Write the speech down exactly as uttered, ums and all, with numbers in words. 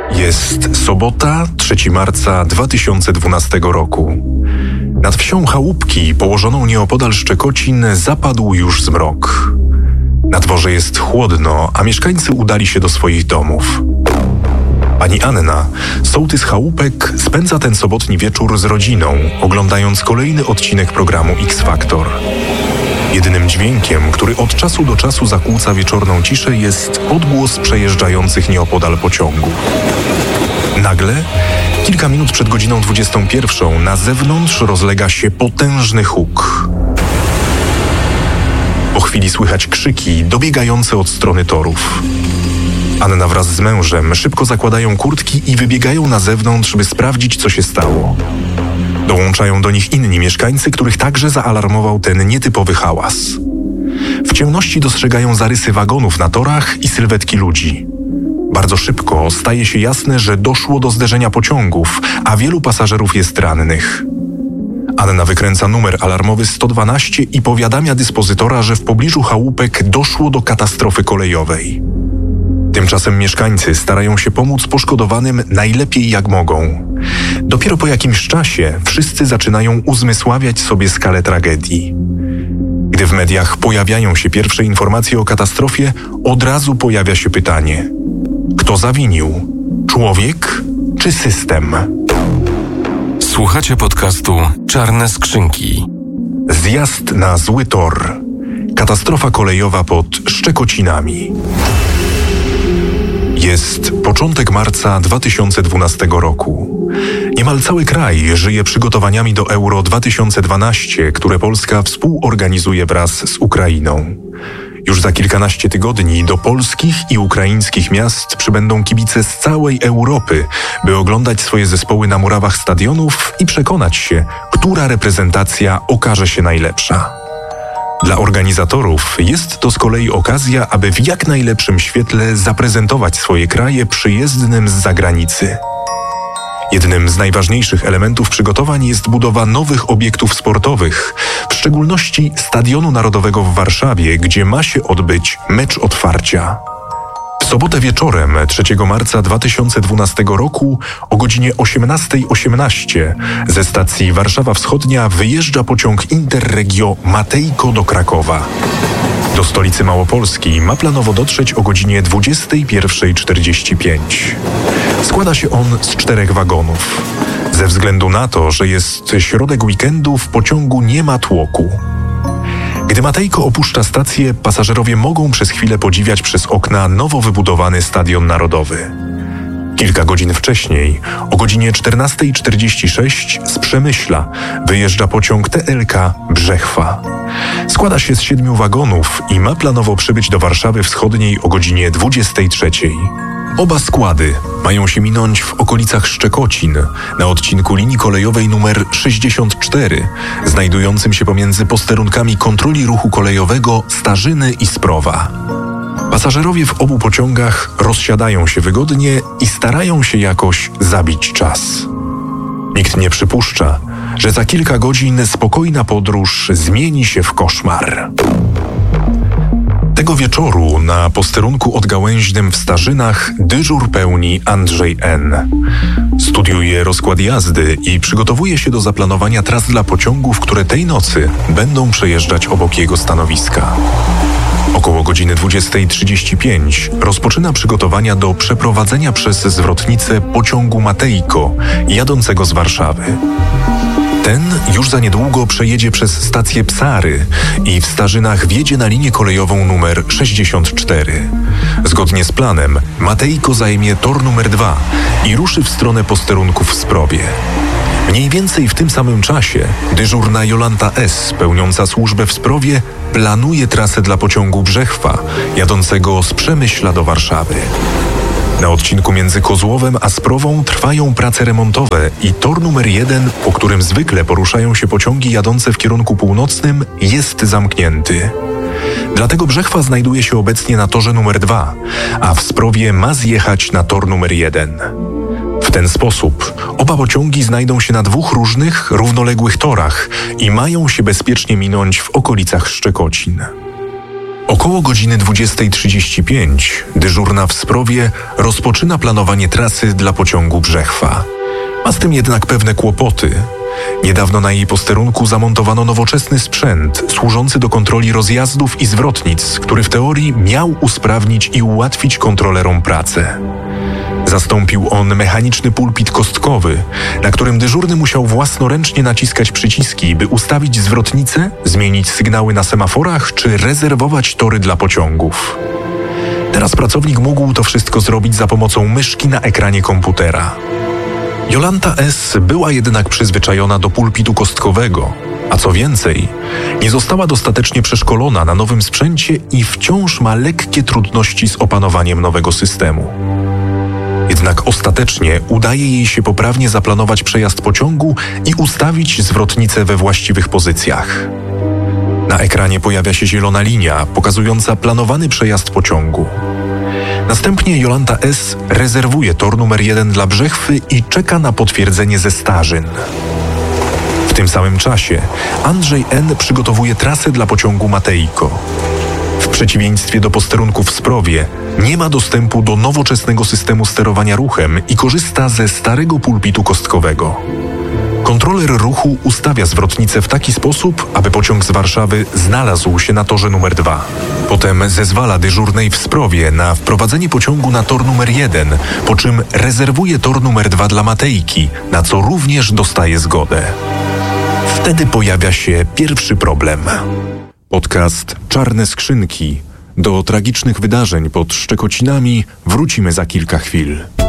Jest sobota, trzeciego marca dwa tysiące dwunastego roku. Nad wsią Chałupki, położoną nieopodal Szczekocin, zapadł już zmrok. Na dworze jest chłodno, a mieszkańcy udali się do swoich domów. Pani Anna, sołtys Chałupek, spędza ten sobotni wieczór z rodziną, oglądając kolejny odcinek programu X Factor. Jedynym dźwiękiem, który od czasu do czasu zakłóca wieczorną ciszę, jest odgłos przejeżdżających nieopodal pociągów. Nagle, kilka minut przed godziną dwudziestą pierwszą, na zewnątrz rozlega się potężny huk. Po chwili słychać krzyki dobiegające od strony torów. Anna wraz z mężem szybko zakładają kurtki i wybiegają na zewnątrz, by sprawdzić, co się stało. Dołączają do nich inni mieszkańcy, których także zaalarmował ten nietypowy hałas. W ciemności dostrzegają zarysy wagonów na torach i sylwetki ludzi. Bardzo szybko staje się jasne, że doszło do zderzenia pociągów, a wielu pasażerów jest rannych. Anna wykręca numer alarmowy sto dwanaście i powiadamia dyspozytora, że w pobliżu Chałupek doszło do katastrofy kolejowej. Tymczasem mieszkańcy starają się pomóc poszkodowanym najlepiej jak mogą. Dopiero po jakimś czasie wszyscy zaczynają uzmysławiać sobie skalę tragedii. Gdy w mediach pojawiają się pierwsze informacje o katastrofie, od razu pojawia się pytanie: kto zawinił? Człowiek czy system? Słuchacie podcastu Czarne Skrzynki. Zjazd na zły tor. Katastrofa kolejowa pod Szczekocinami. Jest początek marca dwa tysiące dwunastego roku. Niemal cały kraj żyje przygotowaniami do Euro dwa tysiące dwanaście, które Polska współorganizuje wraz z Ukrainą. Już za kilkanaście tygodni do polskich i ukraińskich miast przybędą kibice z całej Europy, by oglądać swoje zespoły na murawach stadionów i przekonać się, która reprezentacja okaże się najlepsza. Dla organizatorów jest to z kolei okazja, aby w jak najlepszym świetle zaprezentować swoje kraje przyjezdnym z zagranicy. Jednym z najważniejszych elementów przygotowań jest budowa nowych obiektów sportowych, w szczególności Stadionu Narodowego w Warszawie, gdzie ma się odbyć mecz otwarcia. W sobotę wieczorem trzeciego marca dwa tysiące dwunastego roku o godzinie osiemnasta osiemnaście ze stacji Warszawa Wschodnia wyjeżdża pociąg Interregio Matejko do Krakowa. Do stolicy Małopolski ma planowo dotrzeć o godzinie dwudziesta pierwsza czterdzieści pięć. Składa się on z czterech wagonów. Ze względu na to, że jest środek weekendu, w pociągu nie ma tłoku. Gdy Matejko opuszcza stację, pasażerowie mogą przez chwilę podziwiać przez okna nowo wybudowany Stadion Narodowy. Kilka godzin wcześniej, o godzinie czternasta czterdzieści sześć, z Przemyśla wyjeżdża pociąg T L K Brzechwa. Składa się z siedmiu wagonów i ma planowo przybyć do Warszawy Wschodniej o godzinie dwudziesta trzecia. Oba składy mają się minąć w okolicach Szczekocin, na odcinku linii kolejowej nr sześćdziesiąt cztery, znajdującym się pomiędzy posterunkami kontroli ruchu kolejowego Starzyny i Sprowa. Pasażerowie w obu pociągach rozsiadają się wygodnie i starają się jakoś zabić czas. Nikt nie przypuszcza, że za kilka godzin spokojna podróż zmieni się w koszmar. Tego wieczoru na posterunku odgałęźnym w Starzynach dyżur pełni Andrzej N. Studiuje rozkład jazdy i przygotowuje się do zaplanowania tras dla pociągów, które tej nocy będą przejeżdżać obok jego stanowiska. Około godziny dwudziesta trzydzieści pięć rozpoczyna przygotowania do przeprowadzenia przez zwrotnicę pociągu Matejko jadącego z Warszawy. Ten już za niedługo przejedzie przez stację Psary i w Starzynach wjedzie na linię kolejową numer sześćdziesiąt cztery. Zgodnie z planem Matejko zajmie tor numer dwa i ruszy w stronę posterunków w Sprowie. Mniej więcej w tym samym czasie dyżurna Jolanta S., pełniąca służbę w Sprowie, planuje trasę dla pociągu Brzechwa, jadącego z Przemyśla do Warszawy. Na odcinku między Kozłowem a Sprową trwają prace remontowe i tor numer jeden, po którym zwykle poruszają się pociągi jadące w kierunku północnym, jest zamknięty. Dlatego Brzechwa znajduje się obecnie na torze numer dwa, a w Sprowie ma zjechać na tor numer jeden. W ten sposób oba pociągi znajdą się na dwóch różnych, równoległych torach i mają się bezpiecznie minąć w okolicach Szczekocin. Około godziny dwudziestej trzydzieści pięć dyżurna w Sprowie rozpoczyna planowanie trasy dla pociągu Brzechwa. Ma z tym jednak pewne kłopoty. Niedawno na jej posterunku zamontowano nowoczesny sprzęt służący do kontroli rozjazdów i zwrotnic, który w teorii miał usprawnić i ułatwić kontrolerom pracę. Zastąpił on mechaniczny pulpit kostkowy, na którym dyżurny musiał własnoręcznie naciskać przyciski, by ustawić zwrotnicę, zmienić sygnały na semaforach czy rezerwować tory dla pociągów. Teraz pracownik mógł to wszystko zrobić za pomocą myszki na ekranie komputera. Jolanta S. była jednak przyzwyczajona do pulpitu kostkowego, a co więcej, nie została dostatecznie przeszkolona na nowym sprzęcie i wciąż ma lekkie trudności z opanowaniem nowego systemu. Jednak ostatecznie udaje jej się poprawnie zaplanować przejazd pociągu i ustawić zwrotnicę we właściwych pozycjach. Na ekranie pojawia się zielona linia pokazująca planowany przejazd pociągu. Następnie Jolanta S. rezerwuje tor numer jeden dla Brzechwy i czeka na potwierdzenie ze Starzyn. W tym samym czasie Andrzej N. przygotowuje trasę dla pociągu Matejko. W przeciwieństwie do posterunku w Sprowie nie ma dostępu do nowoczesnego systemu sterowania ruchem i korzysta ze starego pulpitu kostkowego. Kontroler ruchu ustawia zwrotnicę w taki sposób, aby pociąg z Warszawy znalazł się na torze numer dwa. Potem zezwala dyżurnej w Sprowie na wprowadzenie pociągu na tor numer jeden, po czym rezerwuje tor numer dwa dla Matejki, na co również dostaje zgodę. Wtedy pojawia się pierwszy problem. Podcast Czarne Skrzynki. Do tragicznych wydarzeń pod Szczekocinami wrócimy za kilka chwil.